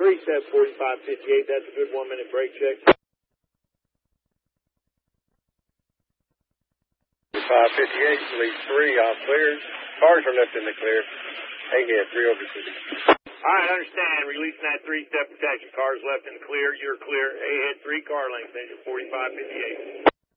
3-step 4558. That's a good 1 minute brake check. 558, lead 3 off clear. Cars are left in the clear. Egghead 3 over city. All right, understand. Releasing that 3-step protection. Cars left in the clear. You're clear. Ahead 3 car length. Engine 4558.